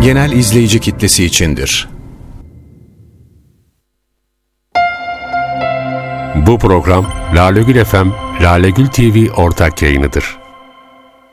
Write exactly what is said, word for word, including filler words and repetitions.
genel izleyici kitlesi içindir. Bu program Lale Gül F M, Lale Gül T V ortak yayınıdır.